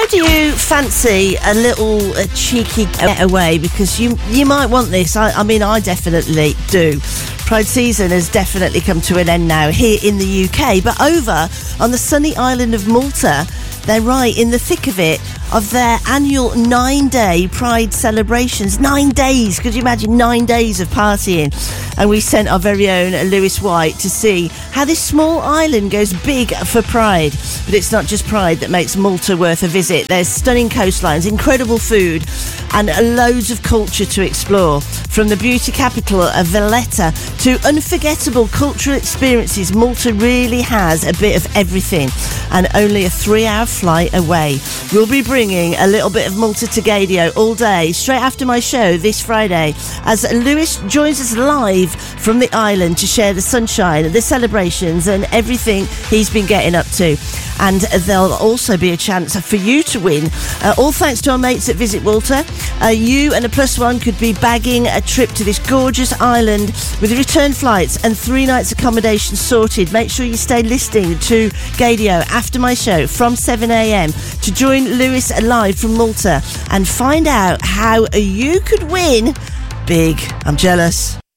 Would you fancy a little cheeky getaway? Because you might want this. I mean, I definitely do. Pride season has definitely come to an end now here in the UK, but over on the sunny island of Malta, they're right in the thick of it, of their annual 9-day Pride celebrations. 9 days. Could you imagine 9 days of partying? And we sent our very own Lewis White to see how this small island goes big for Pride. But it's not just Pride that makes Malta worth a visit. There's stunning coastlines, incredible food, and loads of culture to explore. From the beauty capital of Valletta to unforgettable cultural experiences, Malta really has a bit of everything, and only a 3-hour flight away. We'll be bringing a little bit of Malta to Gaydio all day, straight after my show this Friday, as Lewis joins us live from the island to share the sunshine, the celebrations and everything he's been getting up to. And there'll also be a chance for you to win, all thanks to our mates at Visit Malta. You and a +1 could be bagging a trip to this gorgeous island with return flights and 3 nights accommodation sorted. Make sure you stay listening to Gaydio after my show from 7 a.m. to join Lewis live from Malta and find out how you could win big. I'm jealous.